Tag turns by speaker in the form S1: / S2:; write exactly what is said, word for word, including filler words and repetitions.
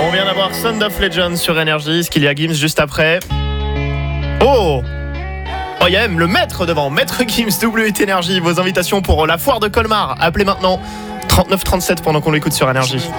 S1: On vient d'avoir Sound of Legends sur Énergie, ce qu'il y a Gims juste après. Oh Oh, il y a même le maître devant, Maître Gims, W huit Énergie. Vos invitations pour la foire de Colmar, appelez maintenant trente-neuf trente-sept pendant qu'on l'écoute sur Énergie.